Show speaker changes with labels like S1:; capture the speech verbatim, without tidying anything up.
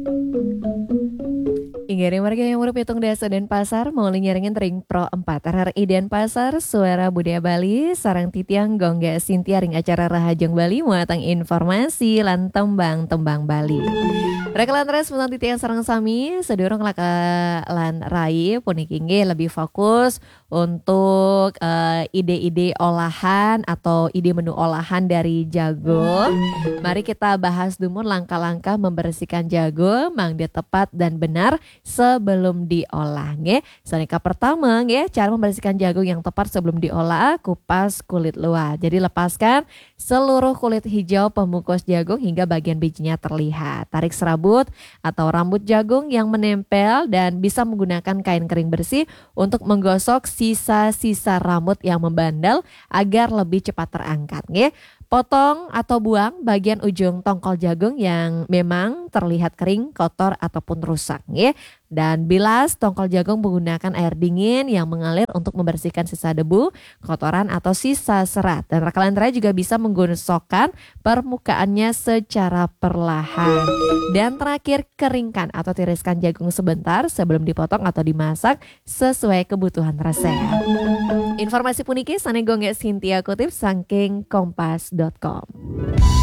S1: Inggari warga yang urip pitung dasa Denpasar mau nyaringin ring pro empat R R I Denpasar suara budaya Bali sarang titiang gongga Sintia ring acara Rahajeng Bali muatang informasi lan tembang-tembang Bali. Rekalan res muatan titiang sarang sami sedurung laka lan rai puniki inggih lebih fokus untuk uh, ide-ide olahan atau ide menu olahan dari jagung. Mari kita bahas dulu langkah-langkah membersihkan jagung mangga tepat dan benar sebelum diolah nge. Soalnya pertama nge, cara membersihkan jagung yang tepat sebelum diolah, kupas kulit luar. Jadi lepaskan seluruh kulit hijau pembungkus jagung hingga bagian bijinya terlihat. Tarik serabut atau rambut jagung yang menempel dan bisa menggunakan kain kering bersih untuk menggosok sisa-sisa rambut yang membandel agar lebih cepat terangkat nge. Potong atau buang bagian ujung tongkol jagung yang memang terlihat kering, kotor ataupun rusak ya. Dan bilas tongkol jagung menggunakan air dingin yang mengalir untuk membersihkan sisa debu, kotoran atau sisa serat. Dan rekalan terakhir juga bisa menggosokkan permukaannya secara perlahan. Dan terakhir keringkan atau tiriskan jagung sebentar sebelum dipotong atau dimasak sesuai kebutuhan resep. Informasi puniki sanegongge Sintia kutip saking kompas dot com.